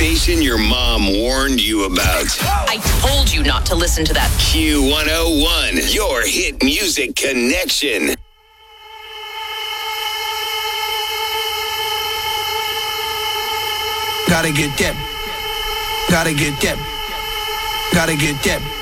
station your mom warned you about. I told you not to listen to that. Q101, your hit music connection. Gotta get that. Gotta get that. Gotta get that.